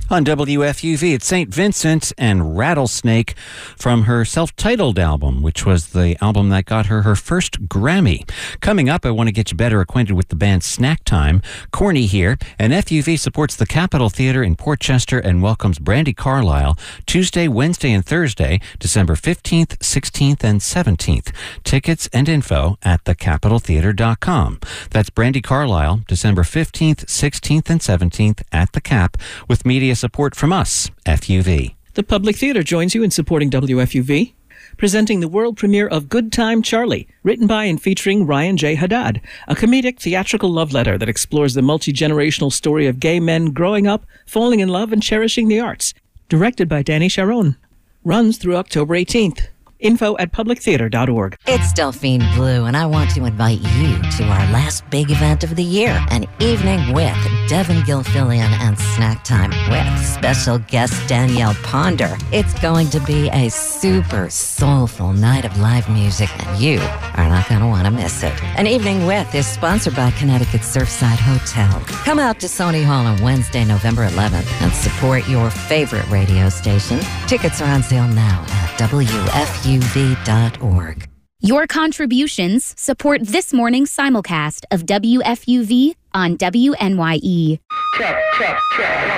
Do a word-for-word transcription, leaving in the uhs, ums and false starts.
On W F U V, it's Saint Vincent and Rattlesnake from her self-titled album, which was the album that got her her first Grammy. Coming up, I want to get you better acquainted with the band Snack Time. Corny here, and F U V supports the Capitol Theatre in Port Chester and welcomes Brandi Carlile Tuesday, Wednesday, and Thursday, December fifteenth, sixteenth, and seventeenth. Tickets and info at the capitol theatre dot com. That's Brandi Carlile, December fifteenth, sixteenth, and seventeenth at the Cap, with media support from us, F U V. The Public Theatre joins you in supporting W F U V, presenting the world premiere of Good Time Charlie, written by and featuring Ryan J. Haddad, a comedic theatrical love letter that explores the multi-generational story of gay men growing up, falling in love, and cherishing the arts. Directed by Danny Sharon. Runs through October eighteenth. Info at public theatre dot org. It's Delphine Blue, and I want to invite you to our last big event of the year, an evening with Devin Gilfillian and Snack Time with special guest Danielle Ponder. It's going to be a super soulful night of live music, and you are not going to want to miss it. An Evening With is sponsored by Connecticut Surfside Hotel. Come out to Sony Hall on Wednesday, November eleventh, and support your favorite radio station. Tickets are on sale now at W F U V dot org. Your contributions support this morning's simulcast of W F U V on W N Y E. Check, check, check.